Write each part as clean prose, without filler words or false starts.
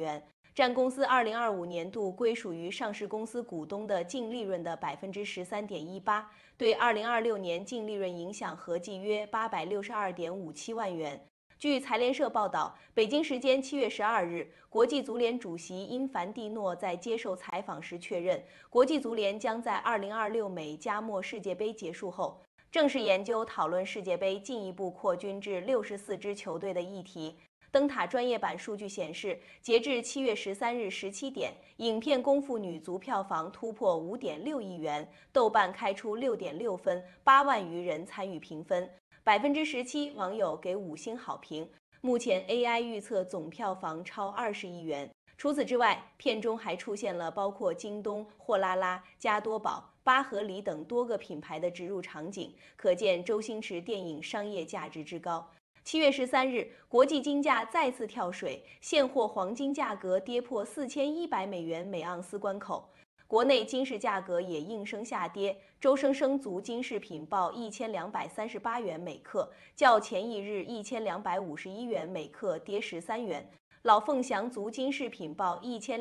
元，占公司2025年度归属于上市公司股东的净利润的13.18%，对2026年净利润影响合计约862.57万元。据财联社报道，北京时间7月12日，国际足联主席因凡蒂诺在接受采访时确认，国际足联将在2026美加墨世界杯结束后，正式研究讨论世界杯进一步扩军至64支球队的议题。灯塔专业版数据显示，截至7月13日17点，影片《功夫》女足票房突破5.6亿元，豆瓣开出6.6分，8万余人参与评分。17%网友给5星好评。目前 AI 预测总票房超20亿元。除此之外，片中还出现了包括京东、货拉拉、加多宝、巴合里等多个品牌的植入场景，可见周星驰电影商业价值之高。7月13日，国际金价再次跳水，现货黄金价格跌破4100美元每盎司关口。国内金市价格也应声下跌，周生生足金饰品报1238元每克，较前一日1251元每克跌13元；老凤祥足金饰品报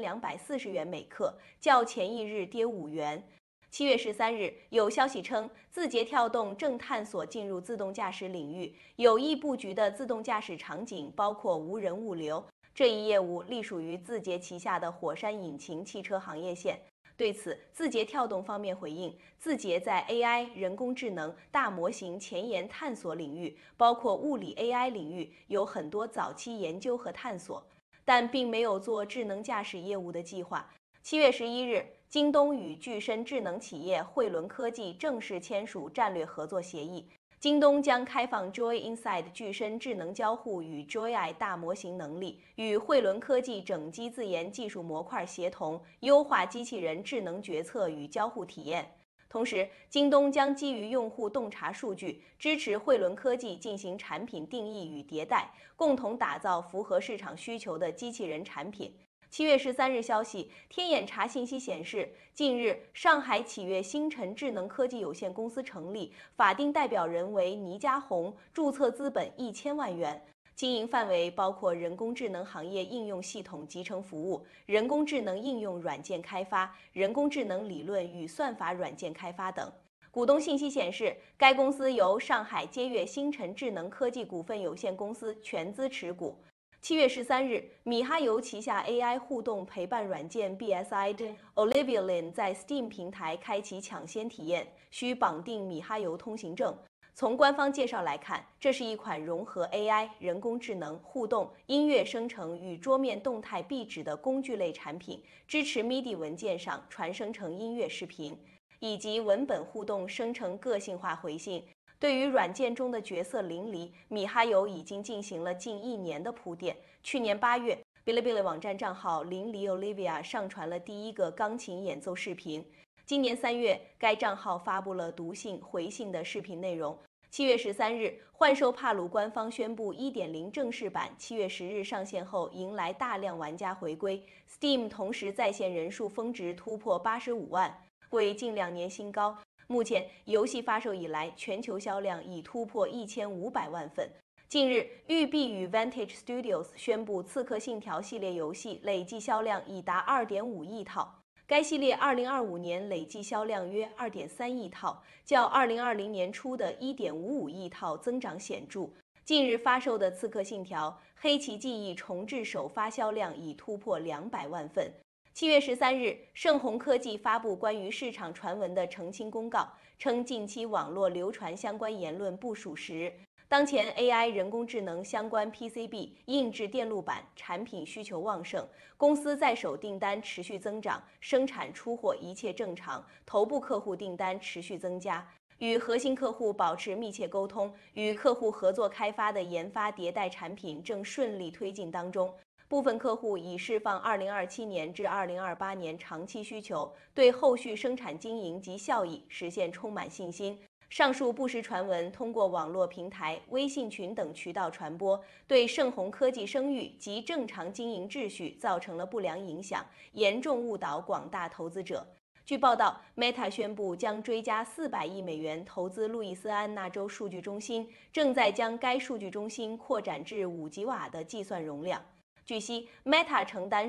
1240元每克，较前一日跌5元。7月13日，有消息称，字节跳动正探索进入自动驾驶领域，有意布局的自动驾驶场景包括无人物流，这一业务隶属于字节旗下的火山引擎汽车行业线。对此，字节跳动方面回应，字节在 AI、人工智能、大模型前沿探索领域，包括物理 AI 领域，有很多早期研究和探索，但并没有做智能驾驶业务的计划。7月11日，京东与具身智能企业汇伦科技正式签署战略合作协议。京东将开放 Joy Inside 具身智能交互与 Joy 大模型能力，与汇伦科技整机自研技术模块协同，优化机器人智能决策与交互体验。同时，京东将基于用户洞察数据，支持汇伦科技进行产品定义与迭代，共同打造符合市场需求的机器人产品。7月13日消息，天眼查信息显示，近日上海启悦星辰智能科技有限公司成立，法定代表人为倪家红，注册资本1000万元，经营范围包括人工智能行业应用系统集成服务、人工智能应用软件开发、人工智能理论与算法软件开发等。股东信息显示，该公司由上海接悦星辰智能科技股份有限公司全资持股。7月13日，米哈游旗下 AI 互动陪伴软件 BSI 的 Olivia Lin 在 Steam 平台开启抢先体验，需绑定米哈游通行证。从官方介绍来看，这是一款融合 AI、人工智能、互动、音乐生成与桌面动态壁纸的工具类产品，支持 MIDI 文件上传生成音乐视频，以及文本互动生成个性化回信。对于软件中的角色淋漓，米哈游已经进行了近1年的铺垫。去年8月，哔哩哔哩网站账号淋漓 Olivia 上传了第一个钢琴演奏视频。今年3月，该账号发布了读信、回信的视频内容。7月13日，幻兽帕鲁官方宣布 1.0 正式版7月10日上线后，迎来大量玩家回归。Steam 同时在线人数峰值突破85万，为近2年新高。目前，游戏发售以来，全球销量已突破1500万份。近日，育碧与 Vantage Studios 宣布《刺客信条》系列游戏累计销量已达2.5亿套。该系列2025年累计销量约2.3亿套，较2020年初的1.55亿套增长显著。近日发售的《刺客信条：黑旗记忆》重置首发销量已突破200万份。7月13日，盛虹科技发布关于市场传闻的澄清公告，称近期网络流传相关言论不属实。当前 AI 人工智能相关 PCB 硬质电路板产品需求旺盛，公司在手订单持续增长，生产出货一切正常，头部客户订单持续增加，与核心客户保持密切沟通，与客户合作开发的研发迭代产品正顺利推进当中。部分客户已释放2027年至2028年长期需求，对后续生产经营及效益实现充满信心。上述不实传闻通过网络平台、微信群等渠道传播，对盛虹科技声誉及正常经营秩序造成了不良影响，严重误导广大投资者。据报道 ，Meta 宣布将追加400亿美元投资路易斯安那州数据中心，正在将该数据中心扩展至5吉瓦的计算容量。据悉 ，Meta 承担